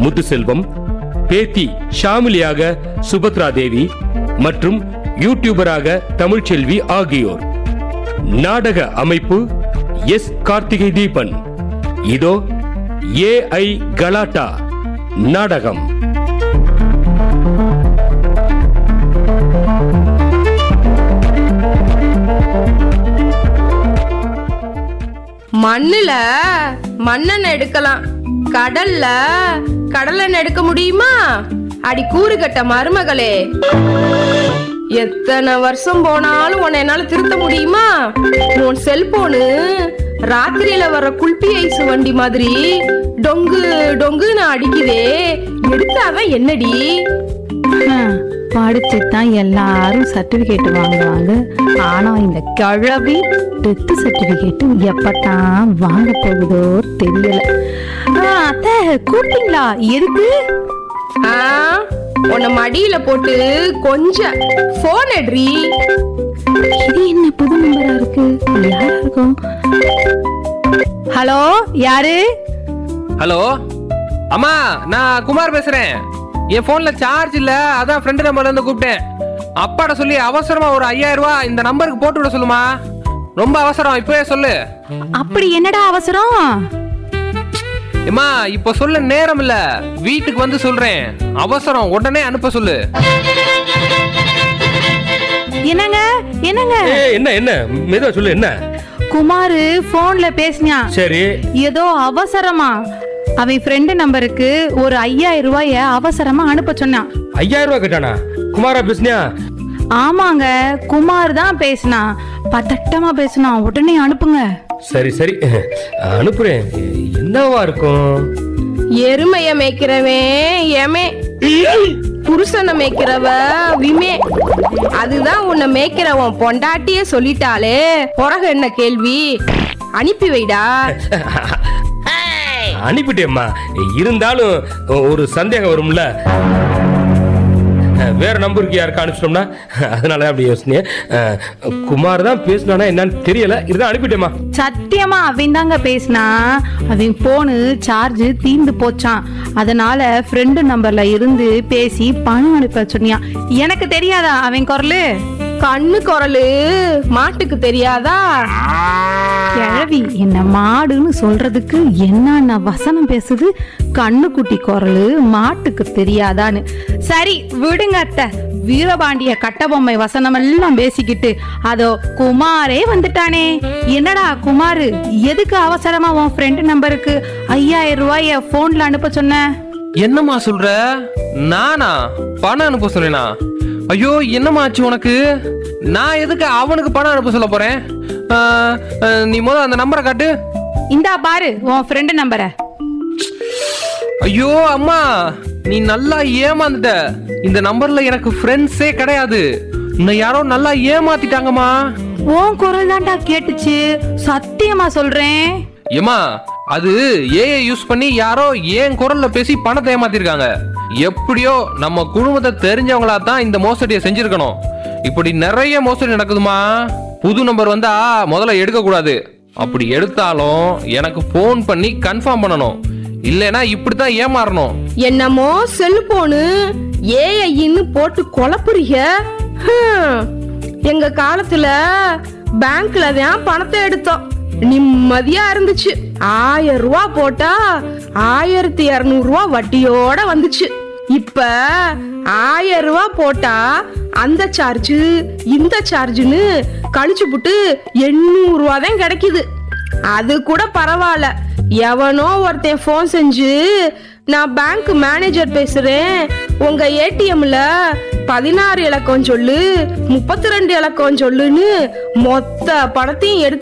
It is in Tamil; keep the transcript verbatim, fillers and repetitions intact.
முத்துசெல்வம், பேத்தி ஷாமிலியாக சுபத்ரா தேவி மற்றும் யூடியூபராக தமிழ்ச்செல்வி ஆகியோர். நாடக அமைப்பு எஸ் கார்த்திகை தீபன். இதோ ஏஐ கலாட்டா நாடகம். மண்ணுல மண்ணெண்ணெய் எடுக்கலாம், கடல்ல கடலெண்ணெய் எடுக்க முடியுமா? அடி கூறுகட்ட மருமகளே, எத்தனை வருஷம் போனாலும் உன்னை என்னால திருத்த முடியுமா? உன் செல்போனு ராத்திரியில வர குல்பி ஐஸ் வண்டி மாதிரி டொங்கு டொங்குன்னு அடிக்குதே, எடுத்தாவ என்னடி? படிச்சுதான் எல்லாரும் சர்டிபிகேட் வாங்குவாங்க. ஆனா இந்த கிழவி டெத் சர்டிபிகேட் எப்பதான் வாங்க போகுதோ தெரியல. அத்தை கூப்பிட்டீங்களா? எதுக்கு? உன்னை மடியில போட்டு கொஞ்சம் போன் எடுறி. இது என்ன புது நம்பரா இருக்கு? யாரா இருக்கும்? ஹலோ, யாரு? ஹலோ அம்மா, நான் குமார் பேசுறேன். என் போன்ல சார்ஜ் இல்ல, அதான் ஃப்ரெண்ட் நம்பர்ல இருந்து கூப்பிட்டேன். அப்பாட சொல்லி அவசரமா ஒரு ஐயாயிரம் ரூபாய் இந்த நம்பருக்கு போட்டு விட சொல்லுமா. ரொம்ப அவசரம், இப்பவே சொல்லு. அப்படி என்னடா அவசரம்? அம்மா இப்ப சொல்ல நேரம் இல்ல, வீட்டுக்கு வந்து சொல்றேன். அவசரம், உடனே அனுப்ப சொல்லு. என்னங்க என்னங்க? என்ன என்ன மெதுவா சொல்லு. என்ன? குமாரு போன்ல பேசினா. சரி. ஏதோ அவசரமா அவன் ஃப்ரெண்ட் நம்பருக்கு ஒரு ஐயாயிரம் ரூபாய அவசரமா அனுப்ப சொன்னான். ஐயாயிரம் ரூபாய் கேட்டானா? குமாரா பேசுனியா? ஆமாங்க, குமார் தான் பேசினா. பதட்டமா பேசினா. உடனே அனுப்புங்க. சரி சரி அனுப்புறேன். என்னவா இருக்கும்? எருமைய மேய்க்கிறவன் எமே, புருஷனை மேய்க்கிறவ விமே. அதுதான் உன்னை மேய்க்கிறவன் பொண்டாட்டியே சொல்லிட்டாலே, பிறகு என்ன கேள்வி? அனுப்பி வைடா. அனுப்பிட்டேம்மா. இருந்தாலும் ஒரு சந்தேகம் வரும்ல, வேற நம்பருக்கு யாருக்கு அனுப்பிச்சிட்டோம்னா, அதனால அப்படி யோசனையே. குமார் தான் பேசினானா என்னன்னு தெரியல, இதுதான் அனுப்பிட்டேம்மா. சத்தியமா அவன் தாங்க பேசினா. அவன் போனு சார்ஜ் தீர்ந்து போச்சான். அதனால ஃப்ரெண்டு நம்பர்ல இருந்து பேசி பணம் அனுப்ப சொன்னியான். எனக்கு தெரியாதா அவன் குரலு? கண்ணு குரலு மாட்டுக்கு தெரியாதா? கிழவி என்ன மாடுன்னு சொல்றதுக்கு என்ன வசனம் பேசுது. கண்ணுக்குட்டி குரலு மாட்டுக்கு தெரியாதான்னு. சரி விடுங்க அத்தை. வீரபாண்டிய கட்டபொம்மை வசனம் எல்லாம் பேசிக்கிட்டு அதோ குமாரே வந்துட்டானே. என்னடா குமாரு, எதுக்கு அவசரமா உன் ஃப்ரெண்ட் நம்பருக்கு ஐயாயிரம் ரூபாய போன்ல அனுப்ப சொன்ன? என்னம்மா சொல்ற? நானா பணம் அனுப்ப சொல்லேனா? ஐயோ, என்னம்மா ஆச்சு உனக்கு? நான் எதுக்கு அவனுக்கு பணம் அனுப்ப சொல்ல போறேன்? நீ முதல்ல அந்த நம்பரை காட்டு. இந்தா பாரு உன் ஃப்ரெண்ட் நம்பரை. ஐயோ அம்மா, நீ நல்லா ஏமாந்துட்ட. இந்த நம்பர்ல எனக்கு ஃப்ரெண்ட்ஸே கிடையாது. உன்னை யாரோ நல்லா ஏமாத்திட்டாங்கம்மா. உன் குரல் தான்டா கேட்டுச்சு, சத்தியமா சொல்றேன். ஏமா, அது ஏஐ யூஸ் பண்ணி யாரோ ஏன் குரல்ல பேசி பணத்தை ஏமாத்திருக்காங்க. எப்படியோ நம்ம குடும்பத்தை தெரிஞ்சவங்களா தான் இந்த மோசடியை செஞ்சிருக்கணும். இப்படி நிறைய மோசடி நடக்குதுமா. புது நம்பர் வந்தா முதல்ல எடுக்க கூடாது. அப்படி எடுத்தாலும் எனக்கு போன் பண்ணி கன்ஃபார்ம் பண்ணணும். இல்லனா இப்படித்தான் ஏமாறணும். என்னமோ செல்போனு ஏஐன்னு போட்டு குழப்புறீங்க. எங்க காலத்துல பேங்க்ல தான் பணத்தை எடுத்தோம், நிம்மதியா இருந்துச்சு. ஆயிரம் ரூபா போட்டா ஆயிரத்தி இருநூறு ரூபா வட்டியோட வந்துச்சு. இப்ப ஆயிரம் ரூபா போட்டா அந்த சார்ஜ் இந்த சார்ஜ்னு கழிச்சு புட்டு எண்ணூறு ரூபா தான் கிடைக்குது. அது கூட பரவாயில்ல, எவனோ ஒருத்தன் போன் செஞ்சு நான் பேங்க் மேனேஜர் பேசுறேன், உங்க ஏடிஎம்ல பதினாறு இலக்கம் சொல்லு, முப்பத்தி ரெண்டு இலக்கம் சொல்லுன்னு மொத்த பணத்தையும் எடுத்து